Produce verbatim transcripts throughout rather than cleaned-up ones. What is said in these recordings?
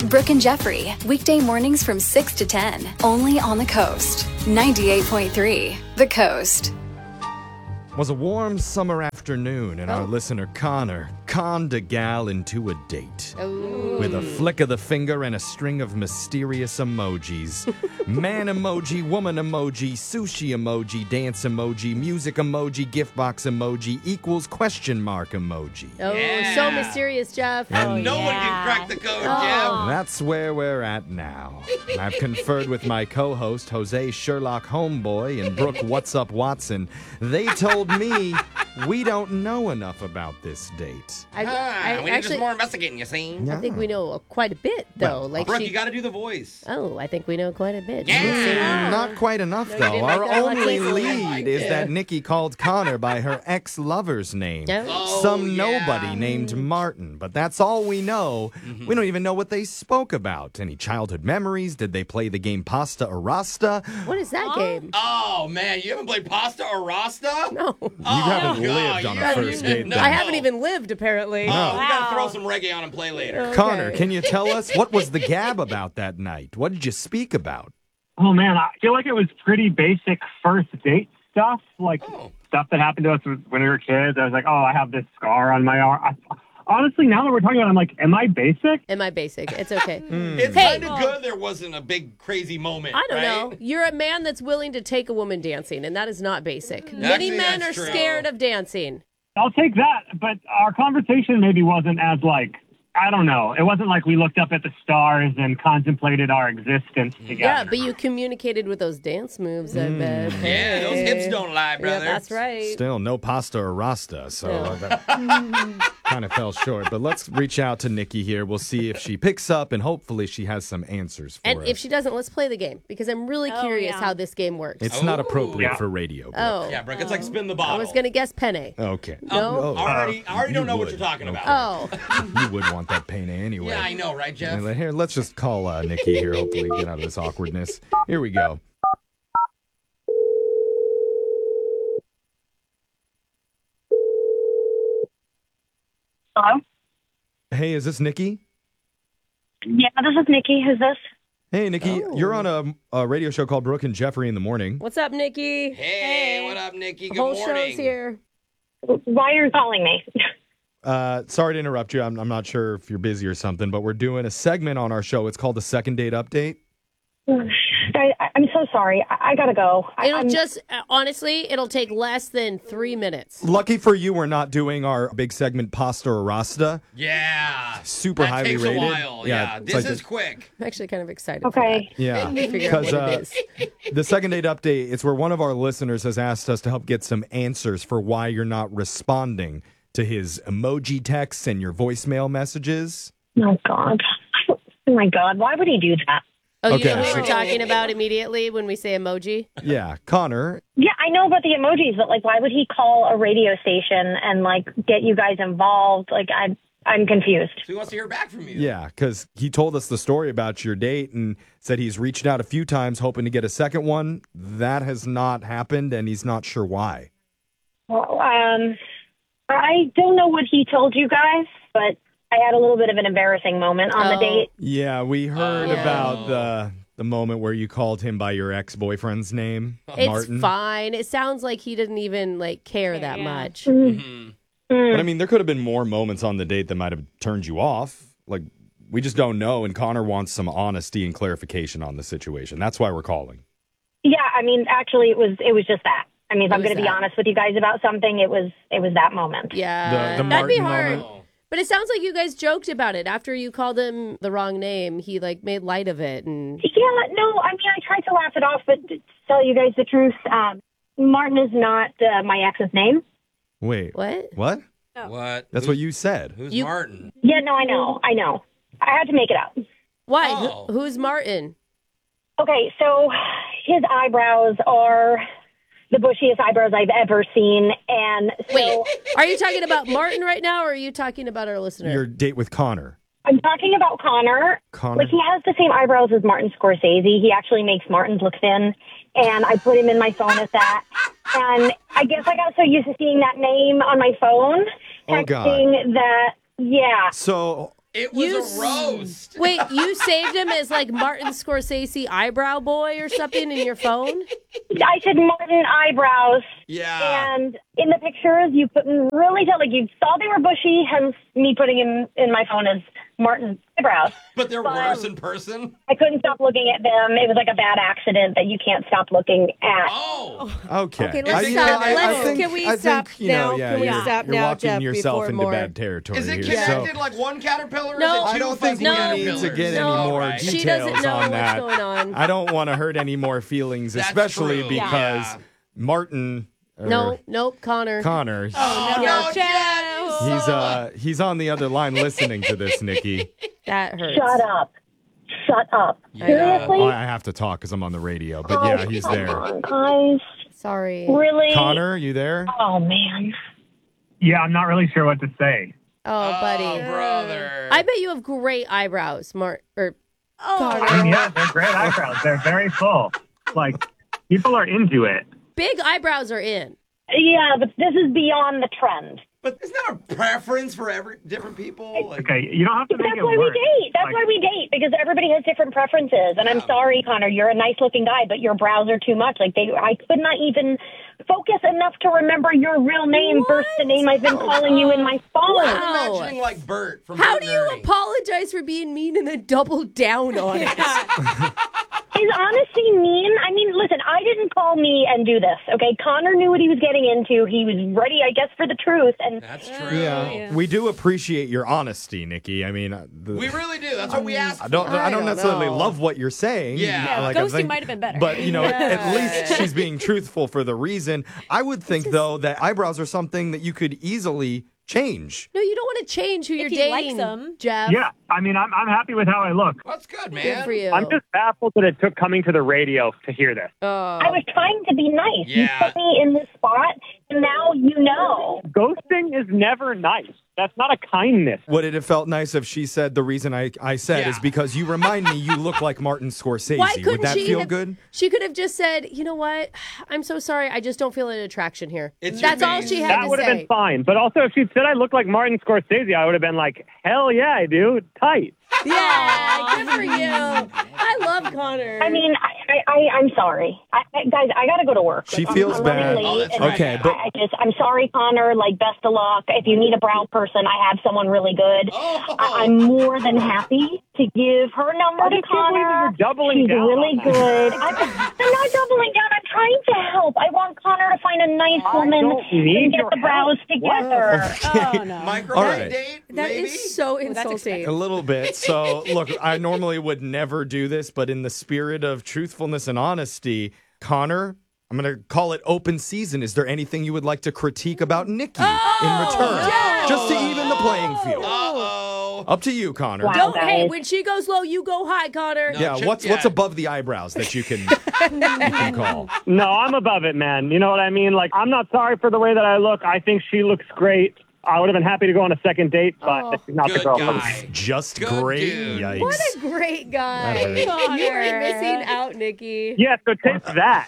Brooke and Jeffrey, weekday mornings from six to ten, only on the Coast. ninety-eight point three, The Coast. It was a warm summer afternoon, and oh. our listener Connor conned a gal into a date. Ooh. With a flick of the finger and a string of mysterious emojis. Man emoji, woman emoji, sushi emoji, dance emoji, music emoji, gift box emoji, equals question mark emoji. Oh, yeah. So mysterious, Jeff. And oh, no yeah. one can crack the code, oh. Jeff. That's where we're at now. I've conferred with my co-host, Jose Sherlock Homeboy, and Brooke What's Up Watson. They told me we don't know enough about this date. I, ah, I, we need actually, just more investigating, you see? Yeah. I think we know quite a bit, though. Well, like Brooke, she... you got to do the voice. Oh, I think we know quite a bit. Yeah. Mm, not quite enough, No, you though. didn't Our like that one only easily. lead is Yeah. that Nikki called Connor by her ex-lover's name. Oh. Some yeah. nobody named Martin. But that's all we know. Mm-hmm. We don't even know what they spoke about. Any childhood memories? Did they play the game Pasta or Rasta? What is that game? Oh, man, you haven't played Pasta or Rasta? No. Oh, You haven't God, lived on you a haven't first even- date, no. then. I haven't even lived, apparently. Oh, No. we got to throw some reggae on and play later. Okay. Connor, can you tell us what was the gab about that night? What did you speak about? Oh, man, I feel like it was pretty basic first date stuff, like Oh. stuff that happened to us when we were kids. I was like, oh, I have this scar on my arm. I, honestly, now that we're talking about it, I'm like, am I basic? Am I basic? It's okay. It's Hey. kind of good there wasn't a big crazy moment, I don't right? know. You're a man that's willing to take a woman dancing, and that is not basic. Many Actually, men are that's true. scared of dancing. I'll take that, but our conversation maybe wasn't as, like, I don't know. It wasn't like we looked up at the stars and contemplated our existence together. Yeah, but you communicated with those dance moves, I bet. Yeah, those hips don't lie, brother. Yeah, that's right. Still, no pasta or Rasta, so No. that kind of fell short. But let's reach out to Nikki here. We'll see if she picks up, and hopefully she has some answers for And us. if she doesn't, let's play the game, because I'm really Oh, curious yeah. how this game works. It's not Ooh. appropriate Yeah. for radio. Brooke. oh. Yeah, Brooke, it's like spin the bottle. I was going to guess penne. Okay. No? I already, I already You don't know what would. you're talking about. Oh. You would want that pain anyway. Yeah, I know, right, Jeff? And Here, let's just call uh, Nikki here. Hopefully, get out of this awkwardness. Here we go. Hello? Hey, is this Nikki? Yeah, this is Nikki. Who's this? Hey, Nikki, Oh. you're on a, a radio show called Brooke and Jeffrey in the Morning. What's up, Nikki? Hey, what up, Nikki? The Good whole morning. show's here. Why are you calling me? Uh, sorry to interrupt you. I'm, I'm not sure if you're busy or something, but we're doing a segment on our show. It's called the Second Date Update. I, I'm so sorry. I, I gotta go. I, It'll I'm, just, uh, honestly, it'll take less than three minutes. Lucky for you, we're not doing our big segment Pasta or Rasta. Yeah. Super that highly takes rated. a while. Yeah, Yeah, it's this like is this- quick. I'm actually kind of excited Okay. Yeah, for that. Figure out because what uh, it is. the Second Date Update, it's where one of our listeners has asked us to help get some answers for why you're not responding to his emoji texts and your voicemail messages. Oh, God. Oh, my God. Why would he do that? Oh, Okay, you know what so- we're talking about immediately when we say emoji? Yeah, Connor. Yeah, I know about the emojis, but, like, why would he call a radio station and, like, get you guys involved? Like, I, I'm confused. So he wants to hear back from you. Yeah, because he told us the story about your date and said he's reached out a few times hoping to get a second one. That has not happened, and he's not sure why. Well, um, I don't know what he told you guys, but I had a little bit of an embarrassing moment on the Oh. date. Yeah, we heard Yeah. about the the moment where you called him by your ex-boyfriend's name, It's Martin. fine. It sounds like he didn't even, like, care that Yeah. much. Mhm. But I mean, there could have been more moments on the date that might have turned you off. Like, we just don't know, and Connor wants some honesty and clarification on the situation. That's why we're calling. Yeah, I mean, actually, it was it was just that. I mean, if It I'm was going to be that. honest with you guys about something, it was it was that moment. Yeah, The- the that'd be Martin hard. moment? Oh. But it sounds like you guys joked about it. After you called him the wrong name, he, like, made light of it. And Yeah, no, I mean, I tried to laugh it off, but to tell you guys the truth, um, Martin is not uh, my ex's name. Wait, what? what? What? That's Who's- what you said. Who's You- Martin? Yeah, no, I know, I know. I had to make it up. Why? Oh. Who, who's Martin? Okay, so his eyebrows are the bushiest eyebrows I've ever seen, and so Wait, are you talking about Martin right now, or are you talking about our listener? Your date with Connor. I'm talking about Connor. Connor. Like, he has the same eyebrows as Martin Scorsese. He actually makes Martin's look thin, and I put him in my phone as that. And I guess I got so used to seeing that name on my phone, Oh, God. texting that, yeah. So, It was You a s- roast. Wait, you saved him as like Martin Scorsese eyebrow boy or something in your phone? I said Martin eyebrows. Yeah. And in the pictures, you couldn't really tell. Like, you saw they were bushy, hence me putting him in my phone as Martin eyebrows. But they're But- worse in person. I couldn't stop looking at them. It was like a bad accident that you can't stop looking at. Oh. Okay. Okay, let's I- stop. I- I Let's- think- can we I stop think, you know, now? yeah, Can we you're, stop you're now, walking Jeff, yourself before into more- bad territory Is it here. connected So like one caterpillar? No. or is it I two don't think No. we need to get No. any more Alright. details She doesn't know on what's that. going on. I don't want to hurt any more feelings, That's especially true. because Yeah. Martin. or No, nope, Connor. Connor. Oh, no, no, Jeff. Jeff. He's uh he's on the other line listening to this, Nikki. That hurts. Shut up. Shut up. Seriously? Oh, I have to talk because I'm on the radio, but yeah, he's Come there. on, guys. Sorry. Really? Connor, you there? Oh, man. Yeah, I'm not really sure what to say. Oh, buddy. Oh, brother. I bet you have great eyebrows, Mart. Or I mean, yeah, they're great eyebrows. They're very full. Like, people are into it. big eyebrows are in. Yeah, but this is beyond the trend. But isn't that a preference for every different people? Like, Okay, you don't have to make That's it why work. we date. That's Like, why we date, because everybody has different preferences. And I'm sorry, Connor, you're a nice looking guy, but your brows are too much. Like they, I could not even focus enough to remember your real name versus the name I've been calling you in my phone. Wow. I'm imagining like Bert from How Bert do and you Ernie. apologize for being mean and then double down on it? Is honesty mean? I mean, listen, I didn't call me and do this, okay? Connor knew what he was getting into. He was ready, I guess, for the truth. And That's true. Yeah, we do appreciate your honesty, Nikki. I mean, uh, the, We really do. That's what we asked I don't. for. I don't don't necessarily know. love what you're saying. Yeah. Yeah, I ghosting think- might have been better. But you know, at least she's being truthful for the reason. I would think though that eyebrows are something that you could easily change. No, you don't want to change who you're he dating, likes 'em. Jeff. Yeah, I mean, I'm I'm happy with how I look. That's good, man. Good for you. I'm just baffled that it took coming to the radio to hear this. Oh. I was trying to be nice. You Yeah. put me in this spot, and now you know. Ghosting is never nice. That's not a kindness. Would it have felt nice if she said the reason I, I said Yeah. is because you remind me you look like Martin Scorsese. Why couldn't Would that she feel have, good? She could have just said, you know what? I'm so sorry. I just don't feel an attraction here. It's your That's all face. she had That to would have say. been fine. But also, if she'd said I look like Martin Scorsese, I would have been like, hell yeah, I do. Tight. Yeah, good for you. I love Connor. I mean, I, I, I, I'm sorry. I, I, guys, I got to go to work. She Like, feels I'm, I'm bad. running Oh, late, that's and right. Okay, I, but- I just, I'm sorry, Connor. Like, best of luck. If you need a brow person, I have someone really good. Oh. I, I'm more than happy to give her number I to just can't believe Connor. you're doubling She's down really on that. good. I'm, I'm not doubling down. I'm trying to help. I want Connor to find a nice I woman don't need and get your the brows help. together. Oh, no. Micro All right. date, that maybe? is so that's insulting. expected. A little bit. So, look, I normally would never do this, but in the spirit of truthfulness and honesty, Connor, I'm going to call it open season. Is there anything you would like to critique about Nikki in return? no. Just to even the playing field. Uh-oh. Up to you, Connor. Wow. Don't, hey, guys. when she goes low, you go high, Connor. No. Yeah, Chip- what's yeah. what's above the eyebrows that you can, you can call? No, I'm above it, man. You know what I mean? Like, I'm not sorry for the way that I look. I think she looks great. I would have been happy to go on a second date, but Oh. she's not the Good girl for me. guy. Just Good great. dude. Yikes. What a great guy. That hurt. You are missing out, Nikki. Yeah, so take that.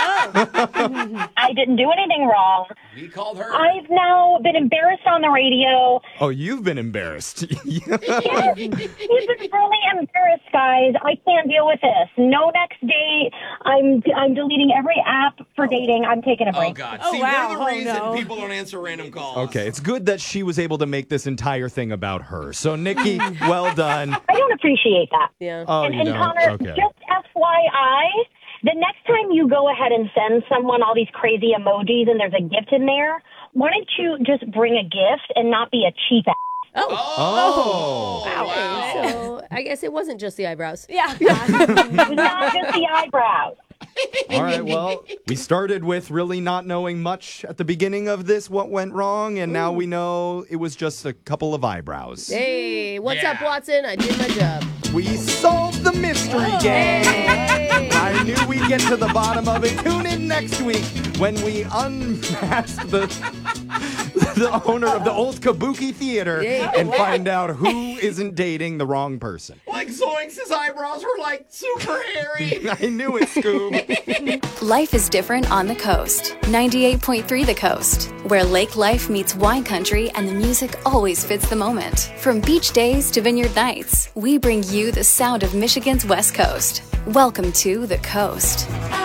I didn't do anything wrong. We called her. I've now been embarrassed on the radio. Oh, you've been embarrassed. Yes, he's been really embarrassed, guys. I can't deal with this. No next date. I'm I'm deleting every app for dating. I'm taking a Oh, break. God. Oh, See, wow. we're the Oh, reason no. people don't answer random calls. Okay, it's good that she was able to make this entire thing about her. So, Nikki, well done. I don't appreciate that. Yeah. Oh, and you and don't? Connor, Okay. just F Y I, the next time you go ahead and send someone all these crazy emojis and there's a gift in there, why don't you just bring a gift and not be a cheap ass? Oh. Oh. Wow. So I guess it wasn't just the eyebrows. Yeah. Not just the eyebrows. All right, well, we started with really not knowing much at the beginning of this, what went wrong, and now we know it was just a couple of eyebrows. Hey, what's Yeah. up, Watson? I did my job. We solved the mystery game. Hey. I knew we'd get to the bottom of it. Tune in next week when we unmask the the owner of the old Kabuki Theater and find out who isn't dating the wrong person. Like Zoinks' eyebrows were like super hairy. I knew it, Scoob. Life is different on the coast. ninety-eight point three The Coast, where lake life meets wine country and the music always fits the moment. From beach days to vineyard nights, we bring you the sound of Michigan's West Coast. Welcome to The Coast.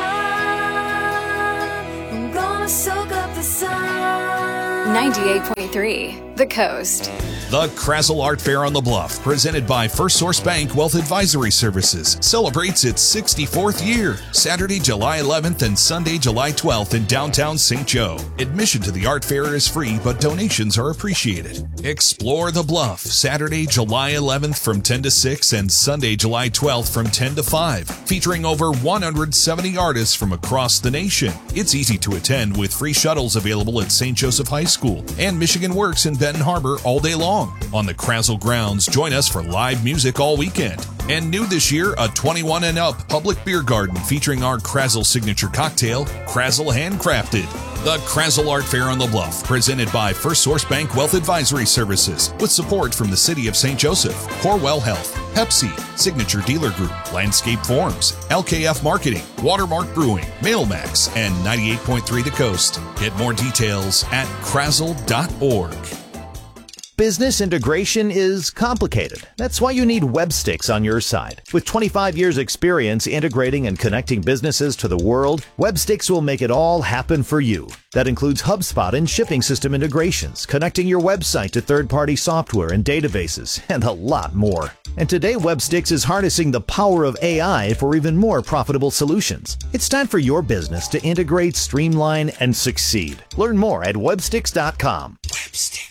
I'm gonna soak up the sun. ninety-eight point three The Coast. The Krazel Art Fair on the Bluff, presented by First Source Bank Wealth Advisory Services, celebrates its sixty-fourth year, Saturday, July eleventh and Sunday, July twelfth in downtown Saint Joe. Admission to the art fair is free, but donations are appreciated. Explore the Bluff, Saturday, July eleventh from ten to six and Sunday, July twelfth from ten to five, featuring over one hundred seventy artists from across the nation. It's easy to attend with free shuttles available at Saint Joseph High School, and Michigan Works in Benton Harbor all day long. On the Krazel grounds, join us for live music all weekend. And new this year, a twenty-one and up public beer garden featuring our Krazel signature cocktail, Krazel Handcrafted. The Krazel Art Fair on the Bluff, presented by First Source Bank Wealth Advisory Services, with support from the City of Saint Joseph, Corewell Health, Pepsi, Signature Dealer Group, Landscape Forms, L K F Marketing, Watermark Brewing, Mailmax, and ninety-eight point three The Coast. Get more details at krazel dot org. Business integration is complicated. That's why you need Websticks on your side. With twenty-five years experience integrating and connecting businesses to the world, Websticks will make it all happen for you. That includes HubSpot and shipping system integrations, connecting your website to third-party software and databases, and a lot more. And today, Websticks is harnessing the power of A I for even more profitable solutions. It's time for your business to integrate, streamline, and succeed. Learn more at websticks dot com. Websticks.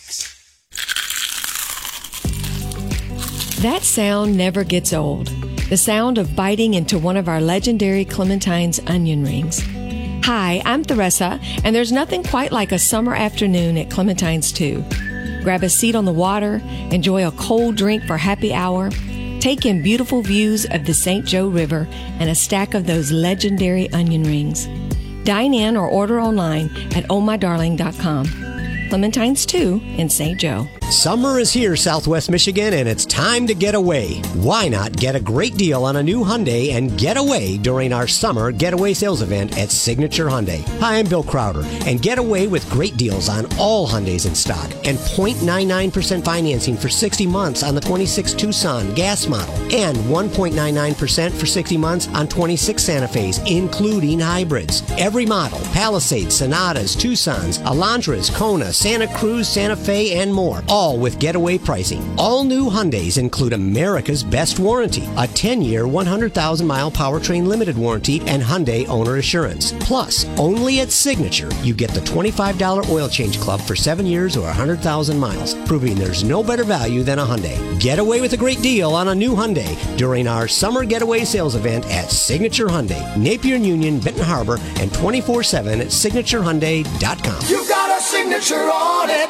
That sound never gets old. The sound of biting into one of our legendary Clementine's onion rings. Hi, I'm Theresa, and there's nothing quite like a summer afternoon at Clementine's two. Grab a seat on the water, enjoy a cold drink for happy hour, take in beautiful views of the Saint Joe River and a stack of those legendary onion rings. Dine in or order online at oh my darling dot com. Clementine's two in Saint Joe. Summer is here, Southwest Michigan, and it's time to get away. Why not get a great deal on a new Hyundai and get away during our summer getaway sales event at Signature Hyundai? Hi, I'm Bill Crowder, and get away with great deals on all Hyundais in stock and zero point nine nine percent financing for sixty months on the twenty-six Tucson gas model and one point nine nine percent for sixty months on twenty-six Santa Fe's, including hybrids. Every model, Palisades, Sonatas, Tucsons, Elantras, Kona, Santa Cruz, Santa Fe, and more. All with getaway pricing. All new Hyundais include America's best warranty, a ten-year, one hundred thousand mile powertrain limited warranty, and Hyundai owner assurance. Plus, only at Signature, you get the twenty-five dollars oil change club for seven years or one hundred thousand miles, proving there's no better value than a Hyundai. Get away with a great deal on a new Hyundai during our summer getaway sales event at Signature Hyundai, Napier and Union, Benton Harbor, and twenty-four seven at signature hyundai dot com. You got a signature on it.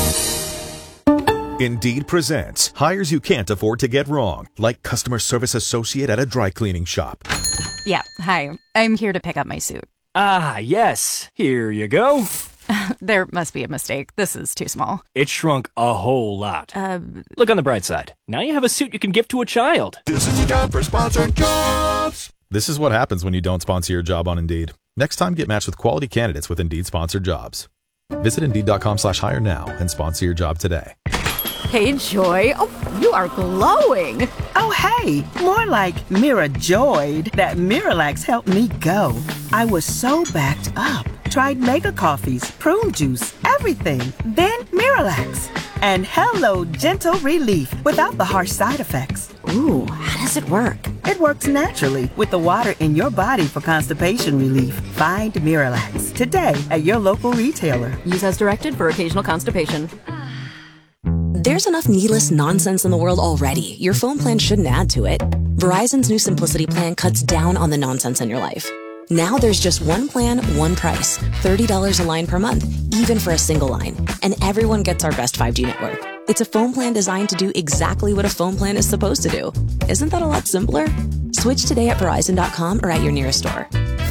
Indeed presents hires you can't afford to get wrong, like customer service associate at a dry cleaning shop. Yeah, hi. I'm here to pick up my suit. Ah, yes. Here you go. There must be a mistake. This is too small. It shrunk a whole lot. Uh, Look on the bright side. Now you have a suit you can give to a child. This is the job for sponsored jobs. This is what happens when you don't sponsor your job on Indeed. Next time, get matched with quality candidates with Indeed sponsored jobs. Visit Indeed.com slash hire now and sponsor your job today. Hey, Joy. Oh, you are glowing. Oh, hey. More like Mira joyed that Miralax helped me go. I was so backed up. Tried mega coffees, prune juice, everything. Then Miralax. And hello, gentle relief without the harsh side effects. Ooh, how does it work? It works naturally with the water in your body for constipation relief. Find Miralax today at your local retailer. Use as directed for occasional constipation. There's enough needless nonsense in the world already. Your phone plan shouldn't add to it. Verizon's new Simplicity plan cuts down on the nonsense in your life. Now there's just one plan, one price. thirty dollars a line per month, even for a single line. And everyone gets our best five G network. It's a phone plan designed to do exactly what a phone plan is supposed to do. Isn't that a lot simpler? Switch today at Verizon dot com or at your nearest store.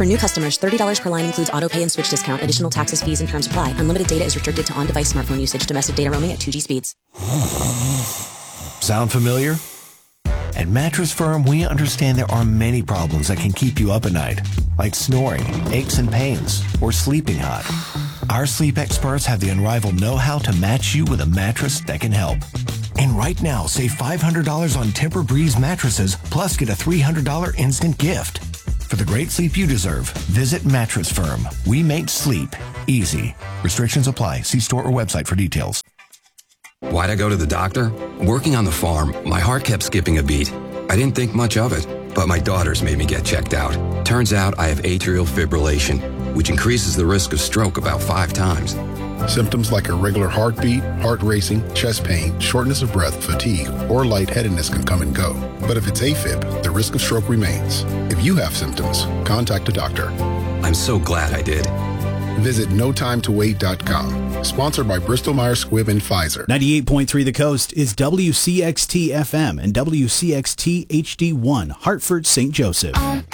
For new customers, thirty dollars per line includes auto pay and switch discount. Additional taxes, fees, and terms apply. Unlimited data is restricted to on-device smartphone usage. Domestic data roaming at two G speeds. Sound familiar? At Mattress Firm, we understand there are many problems that can keep you up at night, like snoring, aches and pains, or sleeping hot. Our sleep experts have the unrivaled know-how to match you with a mattress that can help. And right now, save five hundred dollars on Tempur-Breeze mattresses, plus get a three hundred dollars instant gift. For the great sleep you deserve, visit Mattress Firm. We make sleep easy. Restrictions apply. See store or website for details. Why'd I go to the doctor? Working on the farm, my heart kept skipping a beat. I didn't think much of it, but my daughters made me get checked out. Turns out I have atrial fibrillation, which increases the risk of stroke about five times. Symptoms like irregular heartbeat, heart racing, chest pain, shortness of breath, fatigue, or lightheadedness can come and go. But if it's AFib, the risk of stroke remains. If you have symptoms, contact a doctor. I'm so glad I did. Visit no time to wait dot com. Sponsored by Bristol Myers Squibb and Pfizer. ninety-eight point three The Coast is W C X T F M and W C X T H D one, Hartford, Saint Joseph.